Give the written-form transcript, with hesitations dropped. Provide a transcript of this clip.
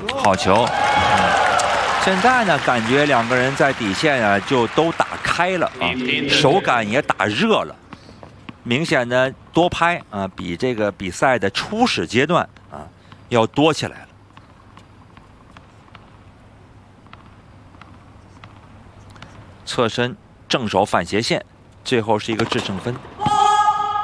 好球。现在呢，感觉两个人在底线啊就都打开了啊，手感也打热了，明显的多拍啊，比这个比赛的初始阶段啊要多起来了。侧身正手反斜线，最后是一个制胜分。